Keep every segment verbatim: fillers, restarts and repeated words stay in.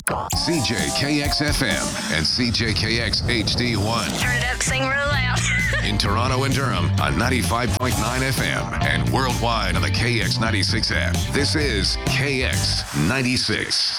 C J K X F M and C J K X H D one. Turn it up, sing real loud. In Toronto and Durham on ninety-five point nine F M and worldwide on the K X ninety-six app. This is K X ninety-six.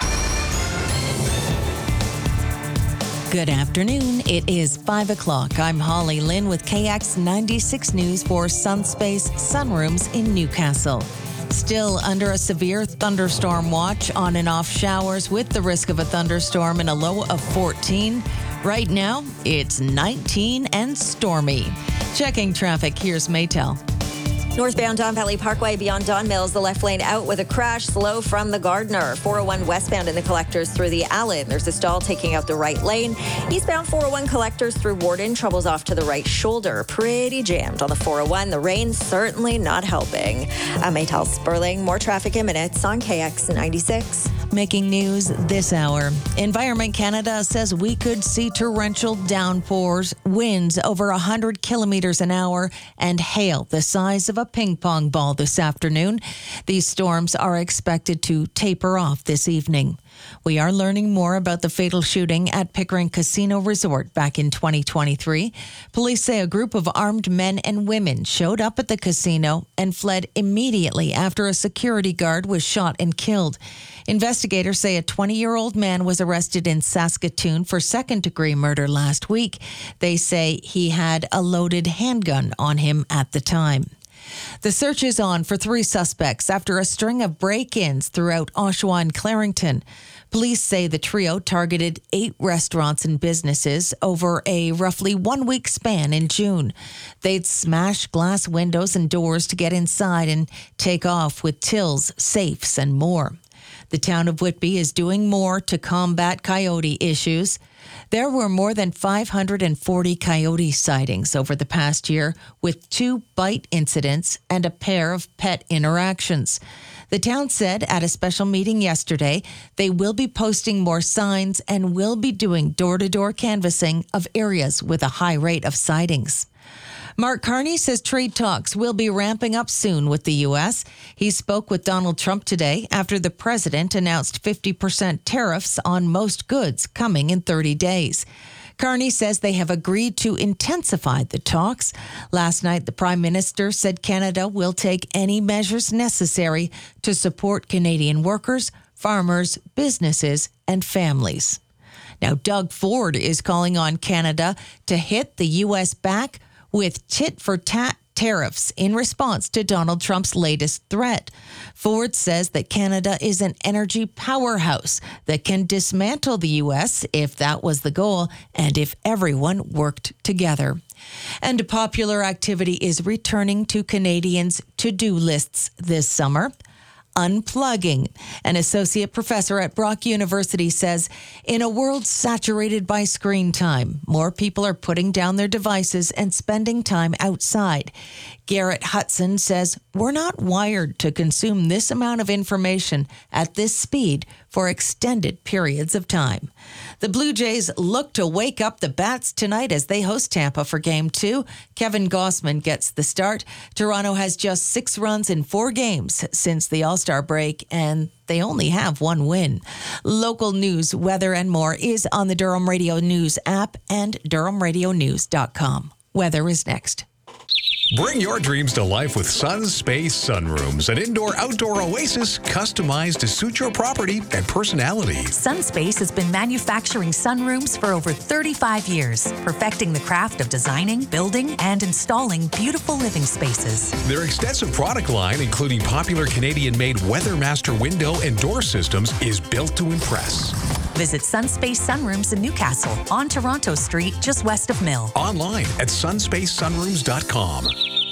Good afternoon. It is five o'clock. I'm Holly Lynn with K X ninety-six News for Sunspace Sunrooms in Newcastle. Still under a severe thunderstorm watch, on and off showers with the risk of a thunderstorm and a low of fourteen. Right now, it's nineteen and stormy. Checking traffic, here's Maytel. Northbound Don Valley Parkway beyond Don Mills, the left lane out with a crash, slow from the Gardner. four oh one westbound in the collectors through the Allen. There's a stall taking out the right lane. Eastbound four oh one collectors through Warden, troubles off to the right shoulder. Pretty jammed on the four oh one. The rain certainly not helping. I'm Maytel Sperling. More traffic in minutes on K X ninety-six. Making news this hour. Environment Canada says we could see torrential downpours, winds over one hundred kilometers an hour, and hail the size of a ping pong ball this afternoon. These storms are expected to taper off this evening. We are learning more about the fatal shooting at Pickering Casino Resort back in twenty twenty-three. Police say a group of armed men and women showed up at the casino and fled immediately after a security guard was shot and killed. Investigators say a twenty-year-old man was arrested in Saskatoon for second-degree murder last week. They say he had a loaded handgun on him at the time. The search is on for three suspects after a string of break-ins throughout Oshawa and Clarington. Police say the trio targeted eight restaurants and businesses over a roughly one-week span in June. They'd smash glass windows and doors to get inside and take off with tills, safes, and more. The town of Whitby is doing more to combat coyote issues. There were more than five hundred forty coyote sightings over the past year, with two bite incidents and a pair of pet interactions. The town said at a special meeting yesterday they will be posting more signs and will be doing door-to-door canvassing of areas with a high rate of sightings. Mark Carney says trade talks will be ramping up soon with the U S. He spoke with Donald Trump today after the president announced fifty percent tariffs on most goods coming in thirty days. Carney says they have agreed to intensify the talks. Last night, the Prime Minister said Canada will take any measures necessary to support Canadian workers, farmers, businesses, and families. Now, Doug Ford is calling on Canada to hit the U S back with tit-for-tat tariffs in response to Donald Trump's latest threat. Ford says that Canada is an energy powerhouse that can dismantle the U S if that was the goal and if everyone worked together. And popular activity is returning to Canadians' to-do lists this summer. Unplugging. An associate professor at Brock University says, in a world saturated by screen time, more people are putting down their devices and spending time outside. Garrett Hudson says, we're not wired to consume this amount of information at this speed for extended periods of time. The Blue Jays look to wake up the bats tonight as they host Tampa for Game two. Kevin Gausman gets the start. Toronto has just six runs in four games since the All-Star break, and they only have one win. Local news, weather, and more is on the Durham Radio News app and durham radio news dot com. Weather is next. Bring your dreams to life with Sunspace Sunrooms, an indoor-outdoor oasis customized to suit your property and personality. Sunspace has been manufacturing sunrooms for over thirty-five years, perfecting the craft of designing, building, and installing beautiful living spaces. Their extensive product line, including popular Canadian-made Weathermaster window and door systems, is built to impress. Visit Sunspace Sunrooms in Newcastle on Toronto Street, just west of Mill. Online at sunspace sunrooms dot com.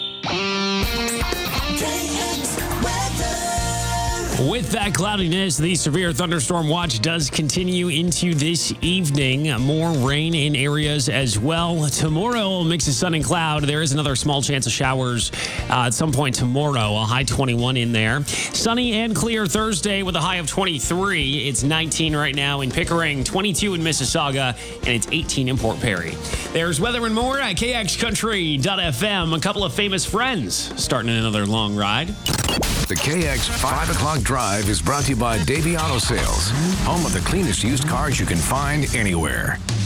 With that cloudiness, the severe thunderstorm watch does continue into this evening. More rain in areas as well. Tomorrow, a mix of sun and cloud. There is another small chance of showers uh, at some point tomorrow. A high twenty-one in there. Sunny and clear Thursday with a high of twenty-three. It's nineteen right now in Pickering, twenty-two in Mississauga, and it's eighteen in Port Perry. There's weather and more at K X country dot F M. A couple of famous friends starting another long ride. The K X five o'clock drive is brought to you by Davy Auto Sales, home of the cleanest used cars you can find anywhere.